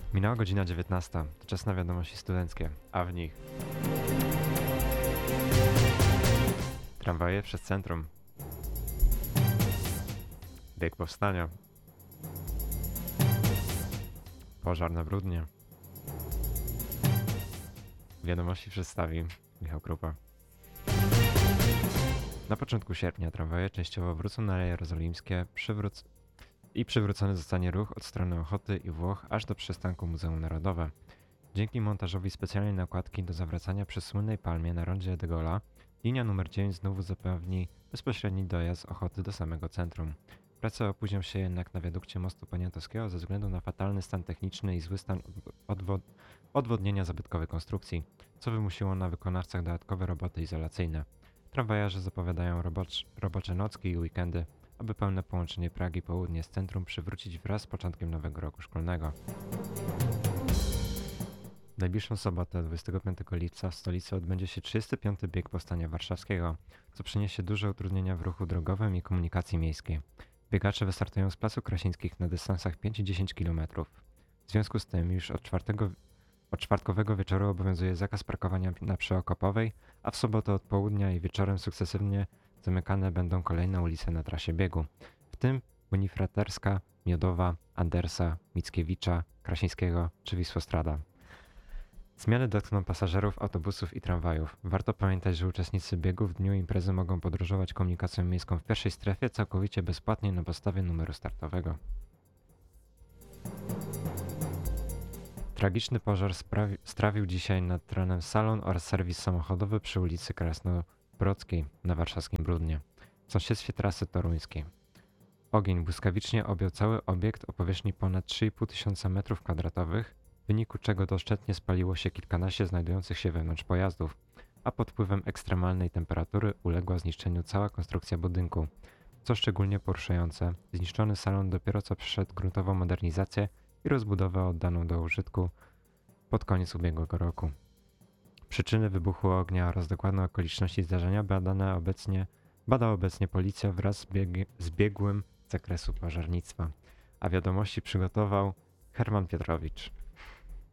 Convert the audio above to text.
Minęła godzina 19. To czas na wiadomości studenckie, a w nich tramwaje przez centrum, bieg powstania, pożar na Bródnie. Wiadomości przedstawi Michał Krupa. Na początku sierpnia tramwaje częściowo wrócą na Aleje Jerozolimskie i przywrócony zostanie ruch od strony Ochoty i Włoch aż do przystanku Muzeum Narodowe. Dzięki montażowi specjalnej nakładki do zawracania przy Słynnej Palmie na rondzie de Gaulle'a, linia numer 9 znowu zapewni bezpośredni dojazd z Ochoty do samego centrum. Prace opóźnią się jednak na wiadukcie mostu Poniatowskiego ze względu na fatalny stan techniczny i zły stan odwodnienia zabytkowej konstrukcji, co wymusiło na wykonawcach dodatkowe roboty izolacyjne. Tramwajarze zapowiadają robocze nocki i weekendy, aby pełne połączenie Pragi Południe z centrum przywrócić wraz z początkiem nowego roku szkolnego. W najbliższą sobotę, 25 lipca, w stolicy odbędzie się 35. bieg Powstania Warszawskiego, co przyniesie duże utrudnienia w ruchu drogowym i komunikacji miejskiej. Biegacze wystartują z Placu Krasińskich na dystansach 5 i 10 km. W związku z tym już od czwartkowego wieczoru obowiązuje zakaz parkowania na Przeokopowej, a w sobotę od południa i wieczorem sukcesywnie zamykane będą kolejne ulice na trasie biegu, w tym Unifraterska, Miodowa, Andersa, Mickiewicza, Krasińskiego czy Wisłostrada. Zmiany dotkną pasażerów, autobusów i tramwajów. Warto pamiętać, że uczestnicy biegu w dniu imprezy mogą podróżować komunikacją miejską w pierwszej strefie całkowicie bezpłatnie na podstawie numeru startowego. Tragiczny pożar strawił dzisiaj nad terenem salon oraz serwis samochodowy przy ulicy Krasnobrodzkiej na warszawskim Bródnie, w sąsiedztwie trasy toruńskiej. Ogień błyskawicznie objął cały obiekt o powierzchni ponad 3,5 tysiąca m2, w wyniku czego doszczętnie spaliło się kilkanaście znajdujących się wewnątrz pojazdów, a pod wpływem ekstremalnej temperatury uległa zniszczeniu cała konstrukcja budynku. Co szczególnie poruszające, zniszczony salon dopiero co przeszedł gruntową modernizację i rozbudowę oddaną do użytku pod koniec ubiegłego roku. Przyczyny wybuchu ognia oraz dokładne okoliczności zdarzenia bada obecnie policja wraz z biegłym z zakresu pożarnictwa, a wiadomości przygotował Herman Piotrowicz.